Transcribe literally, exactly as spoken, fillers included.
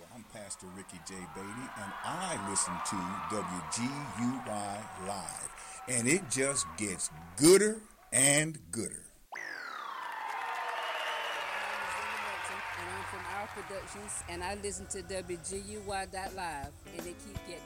I'm Pastor Ricky J. Beatty, and I listen to W G U Y Live, and it just gets gooder and gooder. And I'm from Our Productions, and I listen to W G U Y dot live, and they keep getting